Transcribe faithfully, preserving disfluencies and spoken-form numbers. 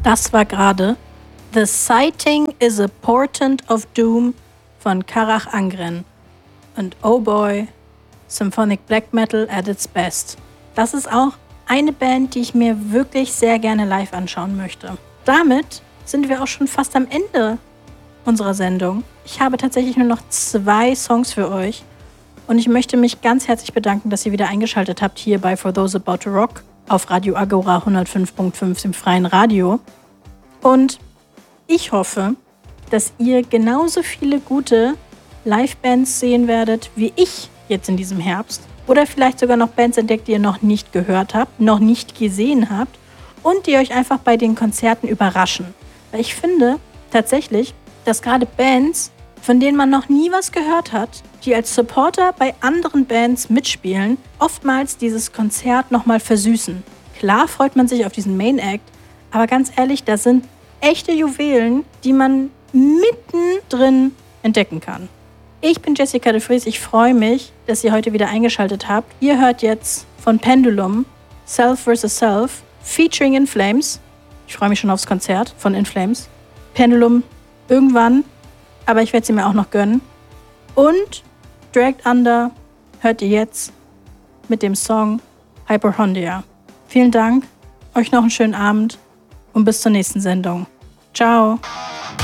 Das war gerade The Sighting is a Portent of Doom von Karach Angren und Oh Boy, Symphonic Black Metal at its best. Das ist auch eine Band, die ich mir wirklich sehr gerne live anschauen möchte. Damit sind wir auch schon fast am Ende unserer Sendung. Ich habe tatsächlich nur noch zwei Songs für euch und ich möchte mich ganz herzlich bedanken, dass ihr wieder eingeschaltet habt hier bei For Those About to Rock auf Radio Agora hundertfünf Komma fünf im freien Radio. Und ich hoffe, dass ihr genauso viele gute Live-Bands sehen werdet, wie ich jetzt in diesem Herbst. Oder vielleicht sogar noch Bands entdeckt, die ihr noch nicht gehört habt, noch nicht gesehen habt und die euch einfach bei den Konzerten überraschen. Weil ich finde tatsächlich, dass gerade Bands, von denen man noch nie was gehört hat, die als Supporter bei anderen Bands mitspielen, oftmals dieses Konzert nochmal versüßen. Klar freut man sich auf diesen Main Act, aber ganz ehrlich, da sind echte Juwelen, die man mittendrin entdecken kann. Ich bin Jessica de Vries, ich freue mich, dass ihr heute wieder eingeschaltet habt. Ihr hört jetzt von Pendulum Self versus. Self featuring In Flames. Ich freue mich schon aufs Konzert von In Flames. Pendulum irgendwann, aber ich werde sie mir auch noch gönnen. Und Dragged Under hört ihr jetzt mit dem Song Hyperhondia. Vielen Dank, euch noch einen schönen Abend und bis zur nächsten Sendung. Ciao!